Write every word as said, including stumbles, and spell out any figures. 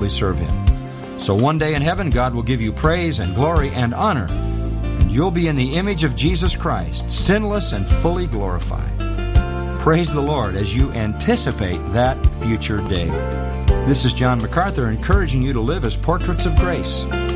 serve Him. So one day in heaven, God will give you praise and glory and honor, and you'll be in the image of Jesus Christ, sinless and fully glorified. Praise the Lord as you anticipate that future day. This is John MacArthur encouraging you to live as portraits of grace.